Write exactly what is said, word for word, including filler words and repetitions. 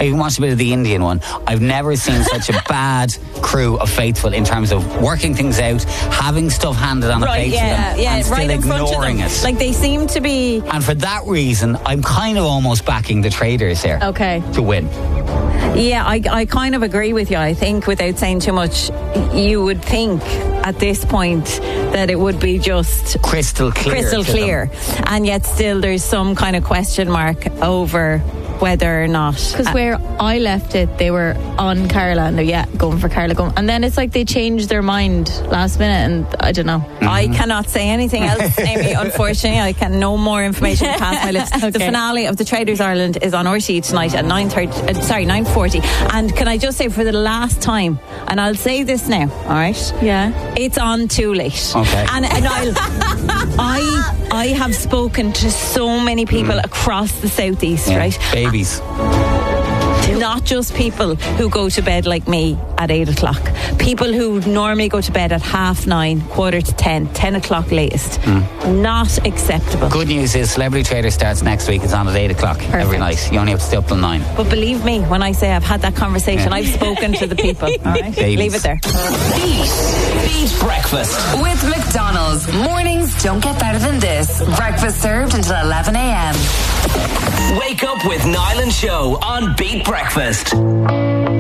I even watched a bit of the Indian one. I've never seen such a bad crew of faithful in terms of working things out, having stuff handed on a right, plate yeah, to them, yeah, and still right in front of ignoring them. it. Like they seem to be. And for that reason, I'm kind of almost backing the traders here. Okay. To win. Yeah, I, I kind of agree with you. I think, without saying too much, you would think at this point that it would be just crystal clear. Crystal clear. Them. And yet still there's some kind of question mark over whether or not. Because uh, where I left it, they were on Carla and they're, yeah, going for Carla. Going. And then it's like they changed their mind last minute and I don't know. Mm-hmm. I cannot say anything else, Amy, unfortunately. I can no more information past my lips. Okay. The finale of The Traders Ireland is on R T E tonight at nine thirty, uh, sorry, nine forty. And can I just say for the last time, and I'll say this now, all right? Yeah. It's on too late. Okay. And, and I'll, I I have spoken to so many people mm. across the southeast, yeah. right? Babies. Not just people who go to bed like me at eight o'clock. People who normally go to bed at half nine, quarter to ten, ten o'clock latest. Mm. Not acceptable. Good news is Celebrity Trader starts next week. It's on at eight o'clock Perfect. Every night. You only have to stay up till nine. But believe me, when I say I've had that conversation, yeah. I've spoken to the people. All right? Leave it there. Beat. Beat Breakfast. With McDonald's. Mornings don't get better than this. Breakfast served until eleven a.m. Wake up with Niall and Show on Beat Breakfast.